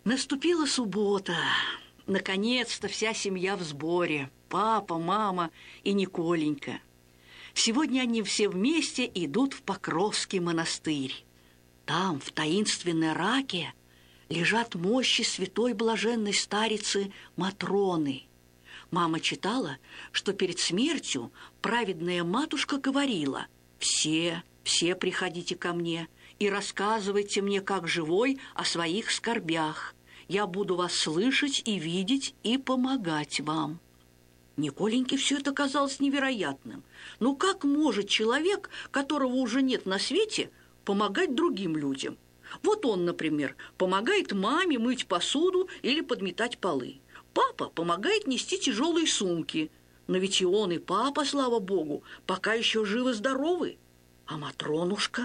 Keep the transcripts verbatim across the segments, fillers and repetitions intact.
Наступила суббота. Наконец-то вся семья в сборе. Папа, мама и Николенька. Сегодня они все вместе идут в Покровский монастырь. Там, в таинственной раке, лежат мощи святой блаженной старицы Матроны. Мама читала, что перед смертью праведная матушка говорила: «Все, все приходите ко мне и рассказывайте мне, как живой, о своих скорбях. Я буду вас слышать и видеть и помогать вам». Николеньке все это казалось невероятным. Ну как может человек, которого уже нет на свете, помогать другим людям? Вот он, например, помогает маме мыть посуду или подметать полы. Папа помогает нести тяжелые сумки. Но ведь и он, и папа, слава богу, пока еще живы-здоровы. А Матронушка?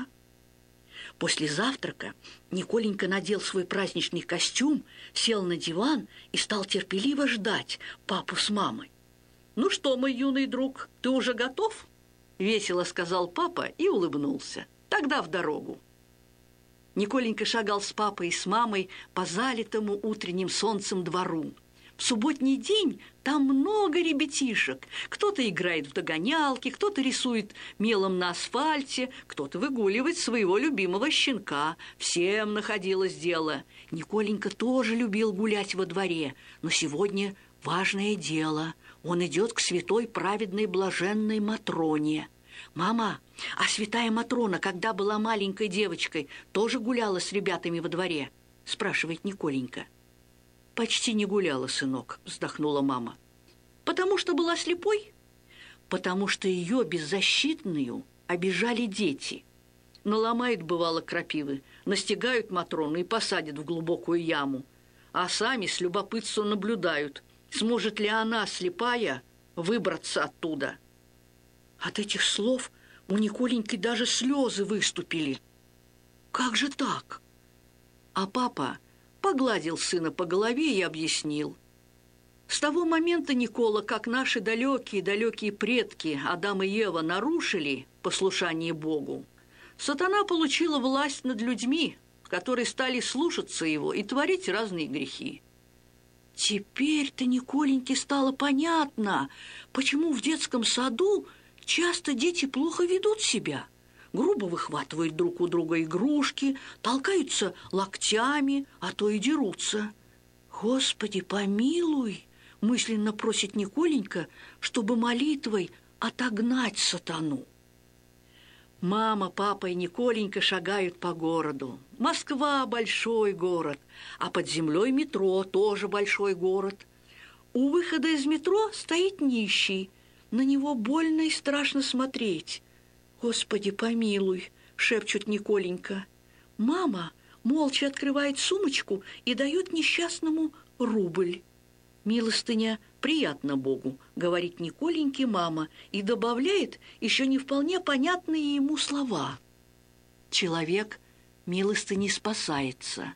После завтрака Николенька надел свой праздничный костюм, сел на диван и стал терпеливо ждать папу с мамой. «Ну что, мой юный друг, ты уже готов?» – весело сказал папа и улыбнулся. «Тогда в дорогу». Николенька шагал с папой и с мамой по залитому утренним солнцем двору. В субботний день там много ребятишек. Кто-то играет в догонялки, кто-то рисует мелом на асфальте, кто-то выгуливает своего любимого щенка. Всем находилось дело. Николенька тоже любил гулять во дворе, но сегодня важное дело. Он идет к святой праведной блаженной Матроне. «Мама, а святая Матрона, когда была маленькой девочкой, тоже гуляла с ребятами во дворе?» – спрашивает Николенька. «Почти не гуляла, сынок», – вздохнула мама. «Потому что была слепой?» «Потому что ее беззащитную обижали дети. Наломают, бывало, крапивы, настигают Матрону и посадят в глубокую яму, а сами с любопытством наблюдают, сможет ли она, слепая, выбраться оттуда». От этих слов у Николеньки даже слезы выступили. «Как же так?» А папа погладил сына по голове и объяснил. С того момента, Никола, как наши далекие-далекие предки Адам и Ева нарушили послушание Богу, сатана получила власть над людьми, которые стали слушаться его и творить разные грехи. Теперь-то Николеньке стало понятно, почему в детском саду часто дети плохо ведут себя. Грубо выхватывают друг у друга игрушки, толкаются локтями, а то и дерутся. «Господи, помилуй!» – мысленно просит Николенька, чтобы молитвой отогнать сатану. Мама, папа и Николенька шагают по городу. Москва – большой город, а под землей метро – тоже большой город. У выхода из метро стоит нищий. На него больно и страшно смотреть. «Господи, помилуй!» – шепчет Николенька. Мама молча открывает сумочку и дает несчастному рубль. «Милостыня приятно Богу», – говорит Николеньке мама и добавляет еще не вполне понятные ему слова. Человек милостыней спасается.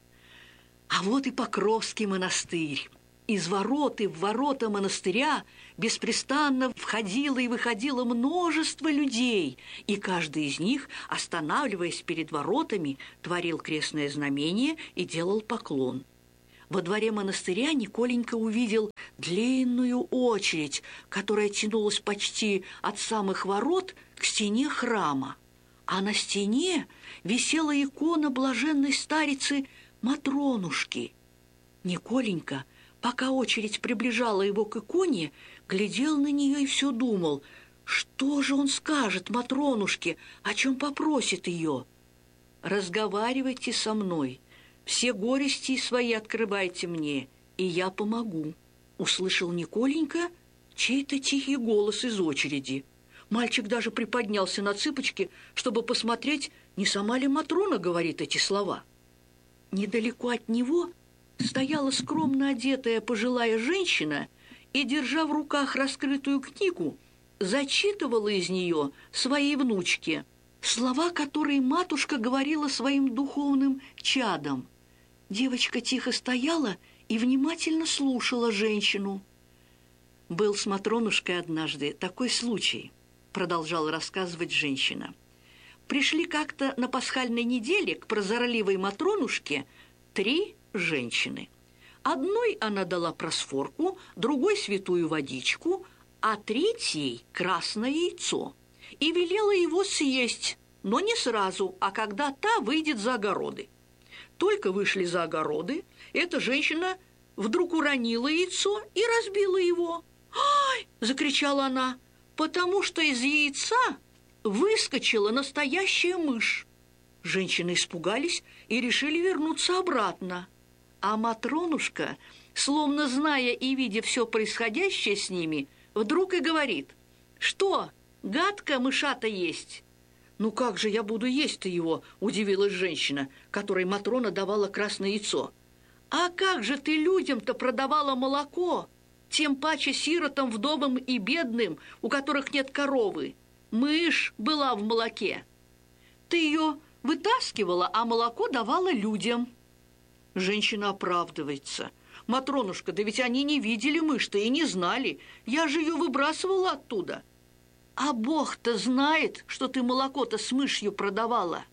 А вот и Покровский монастырь. Из ворот и в ворота монастыря беспрестанно входило и выходило множество людей, и каждый из них, останавливаясь перед воротами, творил крестное знамение и делал поклон. Во дворе монастыря Николенька увидел длинную очередь, которая тянулась почти от самых ворот к стене храма, а на стене висела икона блаженной старицы Матронушки. Николенька, пока очередь приближала его к иконе, глядел на нее и все думал, что же он скажет Матронушке, о чем попросит ее. «Разговаривайте со мной, все горести свои открывайте мне, и я помогу», — услышал Николенька чей-то тихий голос из очереди. Мальчик даже приподнялся на цыпочки, чтобы посмотреть, не сама ли Матрона говорит эти слова. Недалеко от него стояла скромно одетая пожилая женщина и, держа в руках раскрытую книгу, зачитывала из нее своей внучке слова, которые матушка говорила своим духовным чадам. Девочка тихо стояла и внимательно слушала женщину. «Был с Матронушкой однажды такой случай», — продолжала рассказывать женщина. «Пришли как-то на пасхальной неделе к прозорливой Матронушке три женщины. Одной она дала просфорку, другой святую водичку, а третьей красное яйцо. И велела его съесть, но не сразу, а когда та выйдет за огороды. Только вышли за огороды, эта женщина вдруг уронила яйцо и разбила его. «Ай!» – закричала она, потому что из яйца выскочила настоящая мышь. Женщины испугались и решили вернуться обратно. А Матронушка, словно зная и видя все происходящее с ними, вдруг и говорит: «Что, гадко мышата есть?» «Ну как же я буду есть-то его?» – удивилась женщина, которой Матрона давала красное яйцо. «А как же ты людям-то продавала молоко? Тем паче сиротам, вдовам и бедным, у которых нет коровы. Мышь была в молоке. Ты ее вытаскивала, а молоко давала людям». Женщина оправдывается: «Матронушка, да ведь они не видели мышь-то и не знали. Я же ее выбрасывала оттуда». «А Бог-то знает, что ты молоко-то с мышью продавала».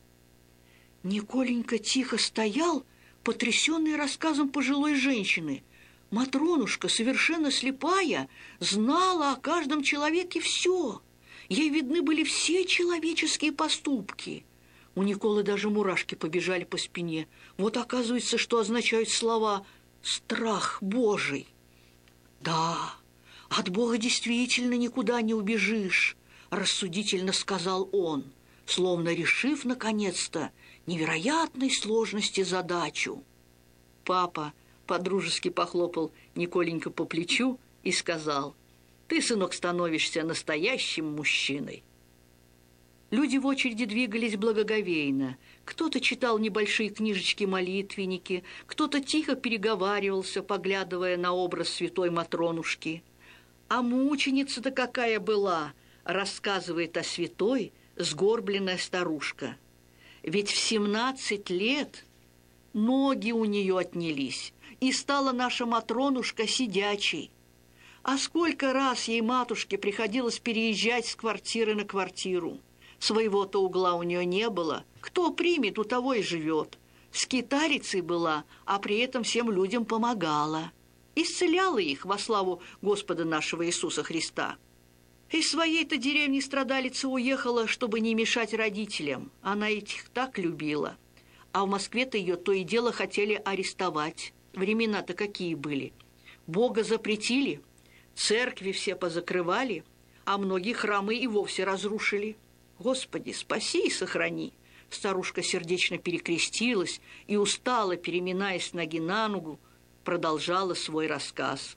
Николенька тихо стоял, потрясенный рассказом пожилой женщины. Матронушка, совершенно слепая, знала о каждом человеке все. Ей видны были все человеческие поступки. У Николы даже мурашки побежали по спине. Вот оказывается, что означают слова «страх Божий». «Да, от Бога действительно никуда не убежишь», – рассудительно сказал он, словно решив, наконец-то, невероятной сложности задачу. Папа подружески похлопал Николенька по плечу и сказал: «Ты, сынок, становишься настоящим мужчиной». Люди в очереди двигались благоговейно. Кто-то читал небольшие книжечки-молитвенники, кто-то тихо переговаривался, поглядывая на образ святой Матронушки. «А мученица-то какая была!» – рассказывает о святой сгорбленная старушка. «Ведь в семнадцать лет ноги у нее отнялись, и стала наша Матронушка сидячей. А сколько раз ей, матушке, приходилось переезжать с квартиры на квартиру. Своего-то угла у нее не было. Кто примет, у того и живет. Скитарицей была, а при этом всем людям помогала. Исцеляла их во славу Господа нашего Иисуса Христа. Из своей-то деревни страдалица уехала, чтобы не мешать родителям. Она их так любила. А в Москве-то ее то и дело хотели арестовать. Времена-то какие были. Бога запретили, церкви все позакрывали, а многие храмы и вовсе разрушили. Господи, спаси и сохрани!» Старушка сердечно перекрестилась и, устало переминаясь с ноги на ногу, продолжала свой рассказ.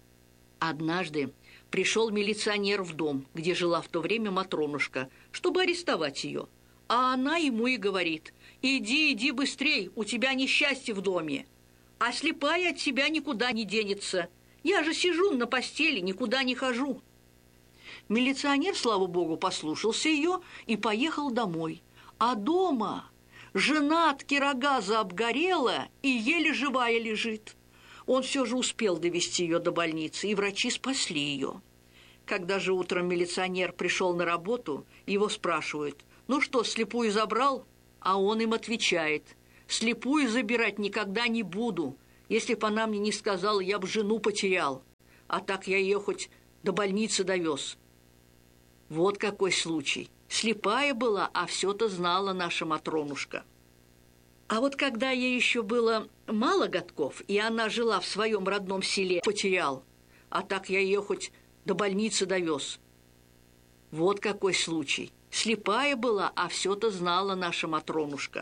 Однажды пришел милиционер в дом, где жила в то время Матронушка, чтобы арестовать ее. А она ему и говорит: «Иди, иди быстрей, у тебя несчастье в доме. А слепая от тебя никуда не денется. Я же сижу на постели, никуда не хожу». Милиционер, слава богу, послушался ее и поехал домой. А дома жена от кирогаза обгорела и еле живая лежит. Он все же успел довести ее до больницы, и врачи спасли ее. Когда же утром милиционер пришел на работу, его спрашивают: «Ну что, слепую забрал?» А он им отвечает: «Слепую забирать никогда не буду. Если бы она мне не сказала, я бы жену потерял. А так я ее хоть до больницы довез». Вот какой случай. Слепая была, а все-то знала наша Матронушка. А вот когда ей еще было мало годков, и она жила в своем родном селе, потерял. А так я ее хоть до больницы довез. Вот какой случай. Слепая была, а все-то знала наша Матронушка.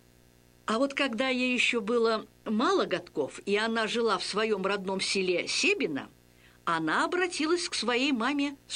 А вот когда ей еще было мало годков, и она жила в своем родном селе Себино, она обратилась к своей маме